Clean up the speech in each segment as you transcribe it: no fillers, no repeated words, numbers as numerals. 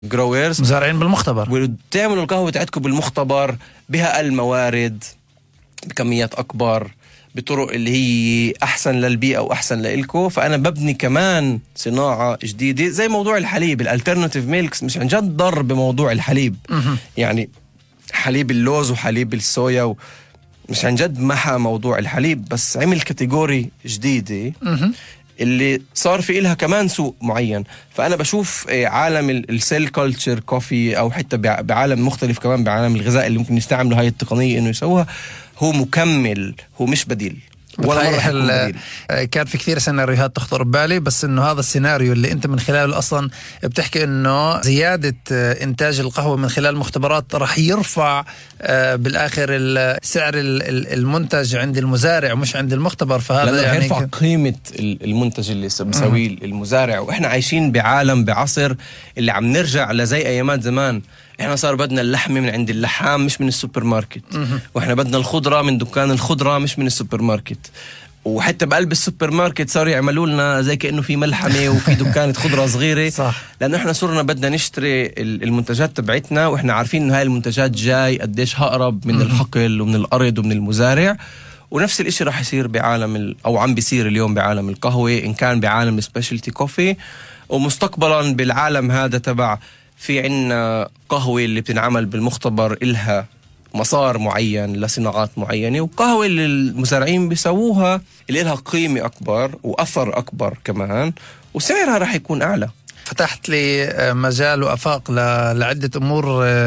جرويرز مزارعين بالمختبر، وتعملوا القهوة بتاعتكم بالمختبر بها الموارد بكميات أكبر بطرق اللي هي أحسن للبيئة وأحسن لإلكو. فأنا ببني كمان صناعة جديدة زي موضوع الحليب. الالترناتيف ميلكس مش عن جد ضر بموضوع الحليب، يعني حليب اللوز وحليب الصويا مش عن جد محى موضوع الحليب، بس عمل كاتيجوري جديدة اللي صار في إلها كمان سوق معين. فأنا بشوف عالم السيل كولتشر كوفي أو حتى بعالم مختلف كمان بعالم الغذاء اللي ممكن يستعملوا هاي التقنية إنه يسووها، هو مكمل، هو مش بديل ولا مرة. كان في كثير سيناريوهات تخطر ببالي، بس انه هذا السيناريو اللي انت من خلاله اصلا بتحكي انه زيادة انتاج القهوة من خلال المختبرات راح يرفع بالاخر سعر المنتج عند المزارع مش عند المختبر، فهذا يعني يرفع قيمة المنتج اللي بيسويه المزارع. واحنا عايشين بعالم بعصر اللي عم نرجع لزي ايامات زمان. احنا صار بدنا اللحمة من عند اللحام مش من السوبر ماركت، واحنا بدنا الخضرة من دكان الخضرة مش من السوبر ماركت، وحتى بقلب السوبر ماركت صاروا يعملوا لنا زي كأنه في ملحمة وفي دكانة خضرة صغيرة. صح. لأنه احنا صرنا بدنا نشتري المنتجات تبعتنا واحنا عارفين انه هاي المنتجات جاي قديش هقرب من الحقل ومن الأرض ومن المزارع. ونفس الاشي راح يصير بعالم أو عم بيصير اليوم بعالم القهوة، إن كان بعالم السبيشالتي كوفي، ومستقبلا بالعالم هذا تبع في عنا قهوة اللي بتنعمل بالمختبر إلها مسار معين لصناعات معينة، وقهوة اللي المزارعين بيسووها اللي إلها قيمة أكبر وأثر أكبر كمان وسعرها راح يكون أعلى. فتحت لي مجال وأفاق لعدة أمور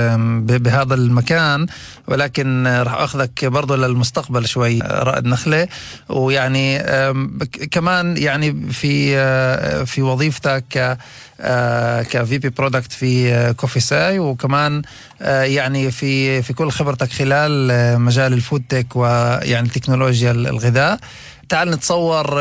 بهذا المكان، ولكن راح أخذك برضو للمستقبل شوي رائد نخلة. ويعني كمان يعني في وظيفتك كفي بي برودكت في كوفي ساي، وكمان يعني في كل خبرتك خلال مجال الفود تك ويعني تكنولوجيا الغذاء. تعال نتصور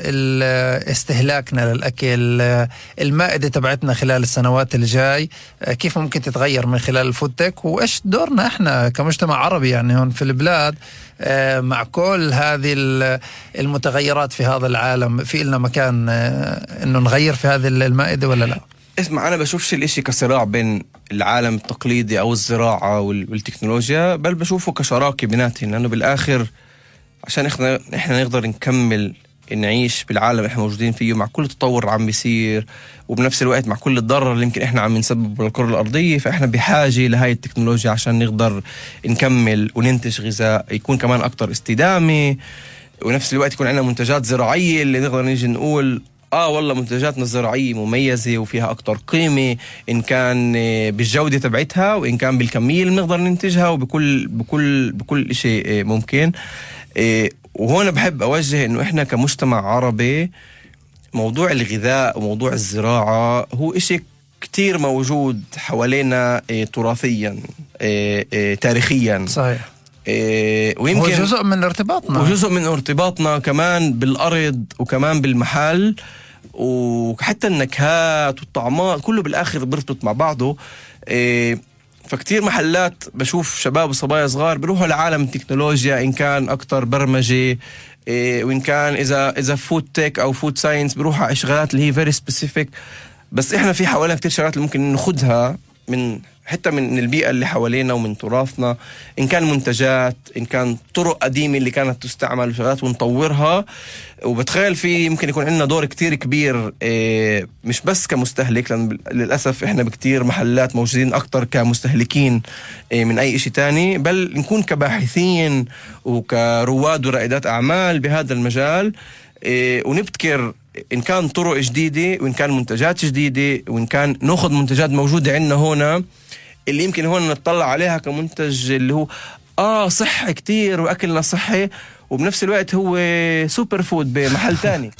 استهلاكنا للأكل، المائدة تبعتنا خلال السنوات اللي جاي كيف ممكن تتغير من خلال الفودتك، وإيش دورنا إحنا كمجتمع عربي يعني هون في البلاد مع كل هذه المتغيرات في هذا العالم. في لنا مكان إنه نغير في هذه المائدة ولا لا؟ اسمع، أنا بشوفش الإشي كصراع بين العالم التقليدي أو الزراعة والتكنولوجيا، بل بشوفه كشراكة بيناتهم. لأنه بالآخر عشان احنا نقدر نكمل نعيش بالعالم احنا موجودين فيه مع كل التطور عم بيصير، وبنفس الوقت مع كل الضرر اللي يمكن احنا عم نسببه للكرة الأرضية، فاحنا بحاجة لهاي التكنولوجيا عشان نقدر نكمل وننتج غذاء يكون كمان أكتر استدامة، ونفس الوقت يكون عندنا منتجات زراعية اللي نقدر نيجي نقول والله منتجاتنا الزراعية مميزة وفيها أكتر قيمة، إن كان بالجودة تبعتها وإن كان بالكمية اللي نقدر ننتجها وبكل شيء ممكن. وهنا بحب أوجه إنه إحنا كمجتمع عربي موضوع الغذاء وموضوع الزراعة هو إشي كتير موجود حوالينا تراثيا تاريخيا. صحيح. ويمكن هو جزء من ارتباطنا كمان بالأرض وكمان بالمحل، وحتى النكهات والطعمات كله بالآخر برتبط مع بعضه. فكتير محلات بشوف شباب وصبايا صغار بيروحوا لعالم التكنولوجيا، إن كان أكتر برمجة، وإن كان إذا فود تك أو فود ساينس بيروحوا على شغلات اللي هي very specific. بس إحنا في حوالينا كتير شغلات اللي ممكن ناخدها حتى من البيئة اللي حوالينا ومن تراثنا، إن كان منتجات، إن كان طرق قديمة اللي كانت تستعمل وشغلات ونطورها. وبتخيل في يمكن يكون عندنا دور كتير كبير، مش بس كمستهلك، لأن للأسف إحنا بكتير محلات موجودين أكتر كمستهلكين من أي إشي تاني، بل نكون كباحثين وكرواد ورائدات أعمال بهذا المجال، ونبتكر إن كان طرق جديدة وإن كان منتجات جديدة، وإن كان نأخذ منتجات موجودة عندنا هنا اللي يمكن هون نطلع عليها كمنتج اللي هو صحي كتير وأكلنا صحي، وبنفس الوقت هو سوبر فود بمحل تاني.